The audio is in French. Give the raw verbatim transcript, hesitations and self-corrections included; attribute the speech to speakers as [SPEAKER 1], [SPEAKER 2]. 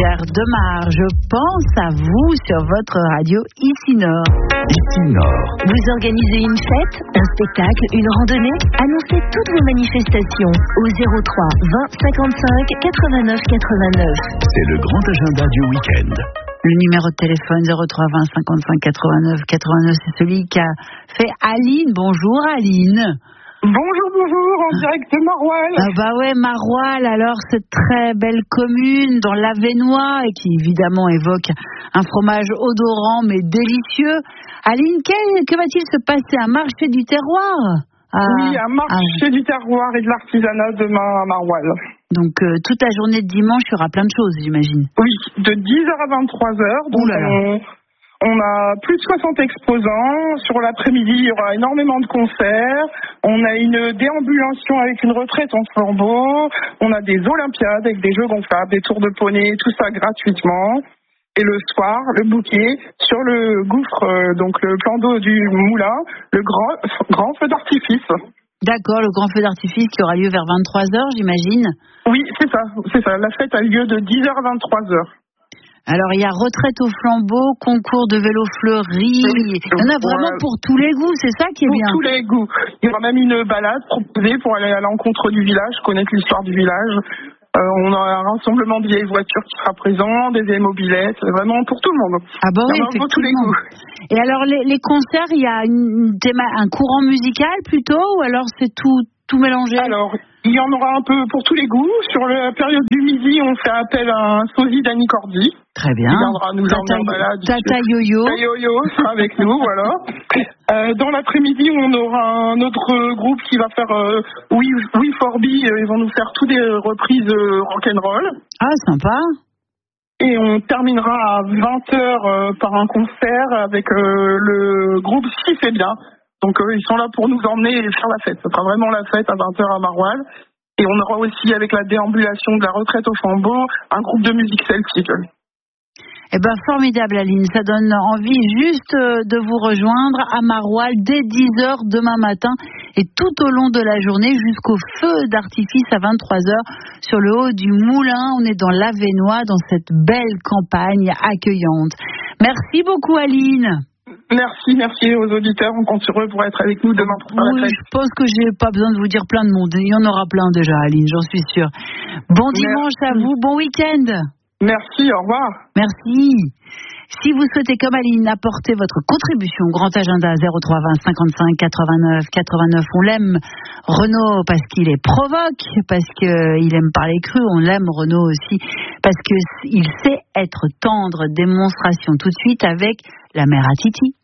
[SPEAKER 1] Gare de Mar. Je pense à vous sur votre radio Ici Nord.
[SPEAKER 2] Ici Nord.
[SPEAKER 3] Vous organisez une fête, un spectacle, une randonnée? Annoncez toutes vos manifestations au zéro trois vingt cinquante-cinq quatre-vingt-neuf quatre-vingt-neuf.
[SPEAKER 2] C'est le grand agenda du week-end.
[SPEAKER 1] Le numéro de téléphone zéro trois vingt cinquante-cinq quatre-vingt-neuf quatre-vingt-neuf, c'est celui qu'a fait Aline. Bonjour Aline.
[SPEAKER 4] Bonjour, bonjour, en direct de Maroilles.
[SPEAKER 1] Ah bah ouais, Maroilles, alors cette très belle commune dans l'Avesnois et qui évidemment évoque un fromage odorant mais délicieux. Aline, que, que va-t-il se passer? Un marché du terroir? Ah,
[SPEAKER 4] oui, un marché ah. du terroir et de l'artisanat demain à Maroilles.
[SPEAKER 1] Donc euh, toute la journée de dimanche, il y aura plein de choses, j'imagine.
[SPEAKER 4] Oui, de dix heures à vingt-trois heures. Donc on, on a plus de soixante exposants. Sur l'après-midi, il y aura énormément de concerts. On a une déambulation avec une retraite en flambeau. On a des olympiades avec des jeux gonflables, des tours de poney, tout ça gratuitement. Et le soir, le bouquet, sur le gouffre, euh, donc le plan d'eau du moulin, le grand, grand feu d'artifice.
[SPEAKER 1] D'accord, le grand feu d'artifice qui aura lieu vers vingt-trois heures, j'imagine.
[SPEAKER 4] Oui, c'est ça, c'est ça. La fête a lieu de dix heures à vingt-trois heures.
[SPEAKER 1] Alors, il y a retraite au flambeau, concours de vélo fleuri. Il y en a vraiment
[SPEAKER 4] voilà.
[SPEAKER 1] Pour tous les goûts, c'est ça qui est
[SPEAKER 4] pour
[SPEAKER 1] bien.
[SPEAKER 4] Pour tous les goûts. Il y aura même une balade proposée pour aller à l'encontre du village, connaître l'histoire du village. Euh, on a un rassemblement de vieilles voitures qui sera présent, des vieilles mobilettes, vraiment pour tout le monde.
[SPEAKER 1] Ah bah oui,
[SPEAKER 4] pour tous les goûts.
[SPEAKER 1] Et alors, les, les concerts, il y a une, un courant musical plutôt, ou alors c'est tout, tout mélangé?
[SPEAKER 4] Alors, il y en aura un peu pour tous les goûts. Sur la période du midi, on fait appel à un sosie d'Annie Cordy.
[SPEAKER 1] Très bien.
[SPEAKER 4] Qui viendra nous emmener en balade.
[SPEAKER 1] Tata Yo-Yo.
[SPEAKER 4] Tata Yo-Yo sera avec nous, voilà. Euh, dans l'après-midi, on aura un autre groupe qui va faire euh, We, We for Be. Ils vont nous faire toutes des reprises euh, rock'n'roll.
[SPEAKER 1] Ah, sympa.
[SPEAKER 4] Et on terminera à vingt heures euh, par un concert avec euh, le groupe Si C'est Bien. Donc euh, ils sont là pour nous emmener et faire la fête. Ce sera vraiment la fête à vingt heures à Maroilles. Et on aura aussi, avec la déambulation de la retraite au flambeau, un groupe de musique celtique.
[SPEAKER 1] Eh ben formidable Aline, ça donne envie juste de vous rejoindre à Maroilles dès dix heures demain matin et tout au long de la journée jusqu'au feu d'artifice à vingt-trois heures sur le haut du moulin. On est dans l'Avesnois, dans cette belle campagne accueillante. Merci beaucoup Aline.
[SPEAKER 4] Merci, merci aux auditeurs. On compte sur eux pour être avec nous demain pour faire
[SPEAKER 1] oui,
[SPEAKER 4] la fête.
[SPEAKER 1] Je pense que j'ai pas besoin de vous dire plein de monde. Il y en aura plein déjà Aline, j'en suis sûre. Bon dimanche merci. À vous, bon week-end.
[SPEAKER 4] Merci, au revoir.
[SPEAKER 1] Merci. Si vous souhaitez, comme Aline, apporter votre contribution au grand agenda zéro trois vingt cinquante-cinq quatre-vingt-neuf quatre-vingt-neuf, on l'aime Renaud parce qu'il est provoque, parce qu'il aime parler cru, on l'aime Renaud aussi parce qu'il sait être tendre. Démonstration tout de suite avec la mère à Titi.